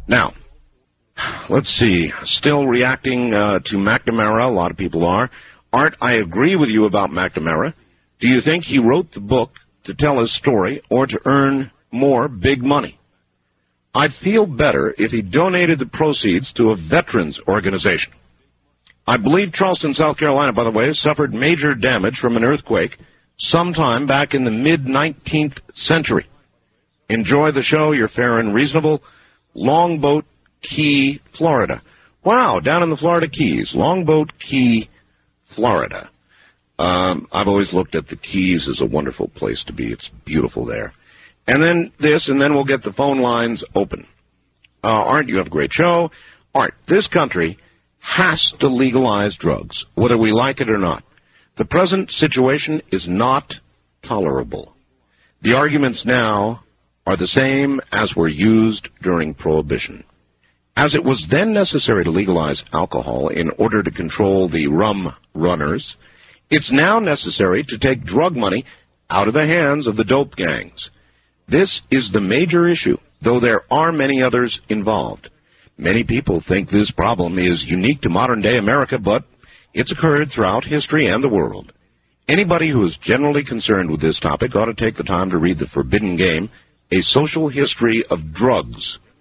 Now, let's see. Still reacting to McNamara. A lot of people are. Art, I agree with you about McNamara. Do you think he wrote the book to tell his story or to earn more big money? I'd feel better if he donated the proceeds to a veterans organization. I believe Charleston, South Carolina, by the way, suffered major damage from an earthquake sometime back in the mid-19th century. Enjoy the show. You're fair and reasonable. Longboat Key, Florida. Wow, down in the Florida Keys. Longboat Key, Florida. I've always looked at the Keys as a wonderful place to be. It's beautiful there. And then this, and then we'll get the phone lines open. Art, you have a great show. Art, this country has to legalize drugs, whether we like it or not. The present situation is not tolerable. The arguments now are the same as were used during Prohibition. As it was then necessary to legalize alcohol in order to control the rum runners, it's now necessary to take drug money out of the hands of the dope gangs. This is the major issue, though there are many others involved. Many people think this problem is unique to modern-day America, but it's occurred throughout history and the world. Anybody who is generally concerned with this topic ought to take the time to read The Forbidden Game, A Social History of Drugs.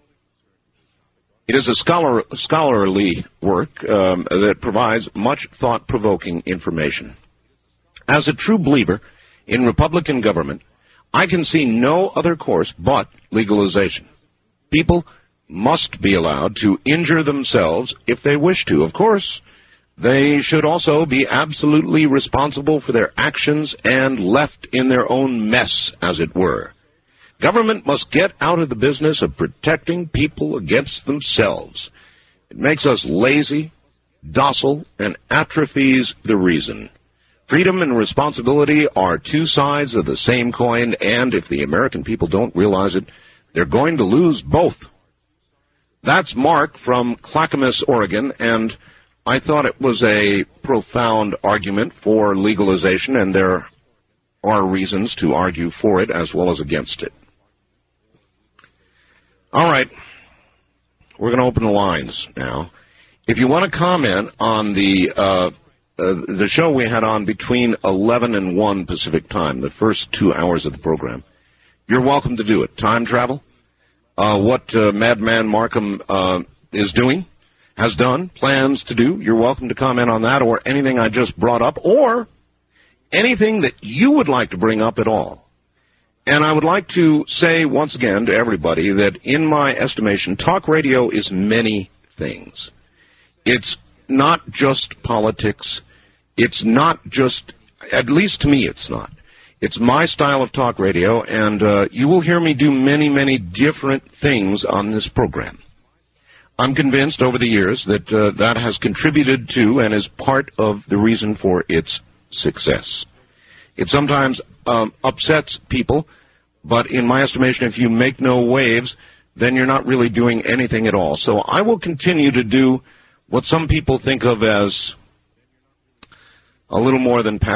It is a scholarly work that provides much thought-provoking information. As a true believer in Republican government, I can see no other course but legalization. People must be allowed to injure themselves if they wish to. Of course, they should also be absolutely responsible for their actions and left in their own mess, as it were. Government must get out of the business of protecting people against themselves. It makes us lazy, docile, and atrophies the reason. Freedom and responsibility are two sides of the same coin, and if the American people don't realize it, they're going to lose both. That's Mark from Clackamas, Oregon, and I thought it was a profound argument for legalization, and there are reasons to argue for it as well as against it. All right, we're going to open the lines now. If you want to comment on the show we had on between 11 and 1 Pacific time, the first 2 hours of the program, you're welcome to do it. Time travel, what Madman Markham is doing, has done, plans to do, you're welcome to comment on that or anything I just brought up or anything that you would like to bring up at all. And I would like to say once again to everybody that in my estimation, talk radio is many things. It's not just politics. It's not just, at least to me it's not. It's my style of talk radio, and you will hear me do many, many different things on this program. I'm convinced over the years that that has contributed to and is part of the reason for its success. It sometimes upsets people, but in my estimation, if you make no waves, then you're not really doing anything at all. So I will continue to do what some people think of as a little more than